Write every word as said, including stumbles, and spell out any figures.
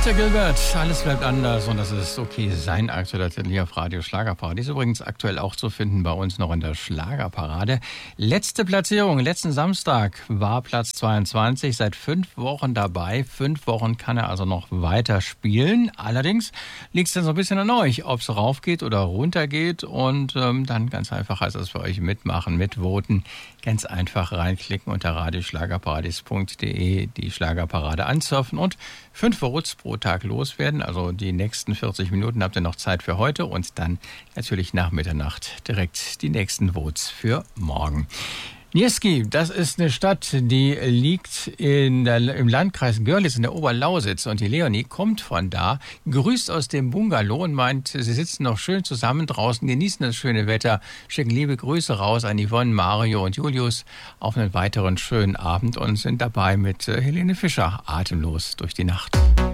Peter Gilbert, alles bleibt anders und das ist okay. Sein aktueller Titel hier auf Radio Schlagerparade ist übrigens aktuell auch zu finden bei uns noch in der Schlagerparade. Letzte Platzierung, letzten Samstag war Platz zweiundzwanzig, seit fünf Wochen dabei. Fünf Wochen kann er also noch weiter spielen. Allerdings liegt es dann so ein bisschen an euch, ob es raufgeht oder runtergeht. Und ähm, dann ganz einfach heißt das für euch mitmachen, mitvoten. Ganz einfach reinklicken unter radioschlagerparadies punkt de, die Schlagerparade ansurfen und fünf Votes pro Tag loswerden. Also die nächsten vierzig Minuten habt ihr noch Zeit für heute und dann natürlich nach Mitternacht direkt die nächsten Votes für morgen. Niesky, das ist eine Stadt, die liegt in der, im Landkreis Görlitz in der Oberlausitz. Und die Leonie kommt von da, grüßt aus dem Bungalow und meint, sie sitzen noch schön zusammen draußen, genießen das schöne Wetter, schicken liebe Grüße raus an Yvonne, Mario und Julius auf einen weiteren schönen Abend und sind dabei mit Helene Fischer atemlos durch die Nacht.